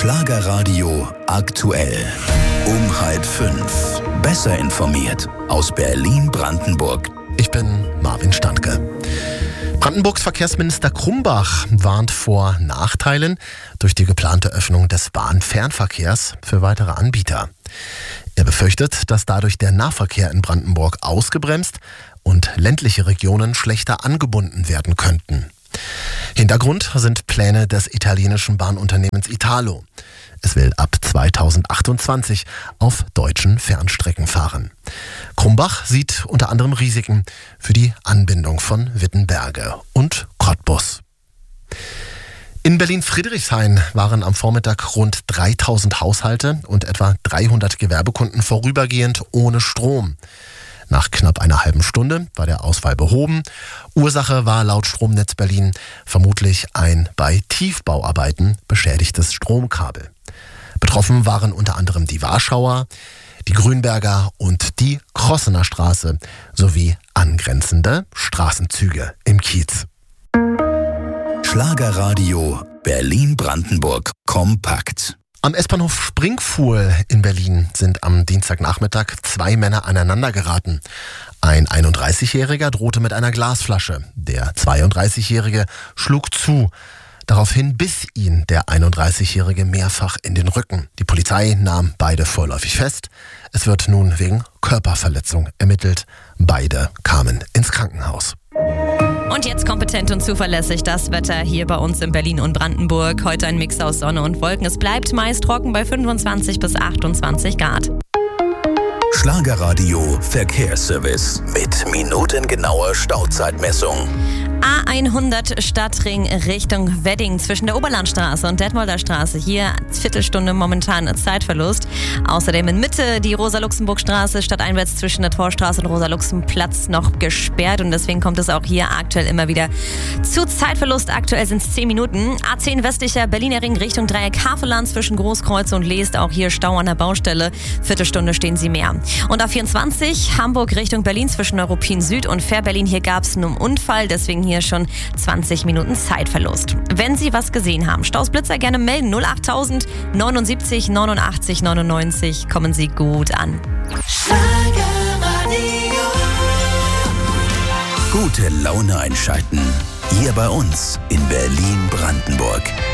Schlagerradio aktuell. Um 4:30. Besser informiert aus Berlin-Brandenburg. Ich bin Marvin Standke. Brandenburgs Verkehrsminister Krumbach warnt vor Nachteilen durch die geplante Öffnung des Bahnfernverkehrs für weitere Anbieter. Er befürchtet, dass dadurch der Nahverkehr in Brandenburg ausgebremst und ländliche Regionen schlechter angebunden werden könnten. Hintergrund sind Pläne des italienischen Bahnunternehmens Italo. Es will ab 2028 auf deutschen Fernstrecken fahren. Krumbach sieht unter anderem Risiken für die Anbindung von Wittenberge und Cottbus. In Berlin-Friedrichshain waren am Vormittag rund 3000 Haushalte und etwa 300 Gewerbekunden vorübergehend ohne Strom. Nach knapp einer halben Stunde war der Ausfall behoben. Ursache war laut Stromnetz Berlin vermutlich ein bei Tiefbauarbeiten beschädigtes Stromkabel. Betroffen waren unter anderem die Warschauer, die Grünberger und die Krossener Straße sowie angrenzende Straßenzüge im Kiez. Schlagerradio Berlin-Brandenburg kompakt. Am S-Bahnhof Springfuhl in Berlin sind am Dienstagnachmittag 2 Männer aneinander geraten. Ein 31-Jähriger drohte mit einer Glasflasche. Der 32-Jährige schlug zu. Daraufhin biss ihn der 31-Jährige mehrfach in den Rücken. Die Polizei nahm beide vorläufig fest. Es wird nun wegen Körperverletzung ermittelt. Beide kamen ins Krankenhaus. Und jetzt kompetent und zuverlässig das Wetter hier bei uns in Berlin und Brandenburg. Heute ein Mix aus Sonne und Wolken. Es bleibt meist trocken bei 25 bis 28 Grad. Schlagerradio Verkehrsservice mit minutengenauer Stauzeitmessung. A100 Stadtring Richtung Wedding zwischen der Oberlandstraße und Detmolder Straße. Hier Viertelstunde momentan Zeitverlust. Außerdem in Mitte die Rosa-Luxemburg-Straße stadteinwärts zwischen der Torstraße und Rosa-Luxemburg-Platz noch gesperrt. Und deswegen kommt es auch hier aktuell immer wieder zu Zeitverlust. Aktuell sind es 10 Minuten. A10 westlicher Berliner Ring Richtung Dreieck Havelland zwischen Großkreuz und Leest. Auch hier Stau an der Baustelle. Viertelstunde stehen Sie mehr. Und A24 Hamburg Richtung Berlin zwischen Neuruppin Süd und Fährberlin. Hier gab es einen Unfall, deswegen hier schon 20 Minuten Zeitverlust. Wenn Sie was gesehen haben, Stausblitzer gerne melden. 08000 79 89 99. Kommen Sie gut an. Gute Laune einschalten. Hier bei uns in Berlin-Brandenburg.